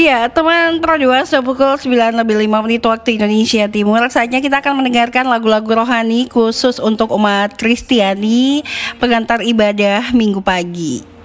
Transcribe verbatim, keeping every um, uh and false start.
Iya, teman Pro dua sudah pukul sembilan lebih lima menit waktu Indonesia Timur. Saatnya kita akan mendengarkan lagu-lagu rohani khusus untuk umat Kristiani pengantar ibadah Minggu pagi.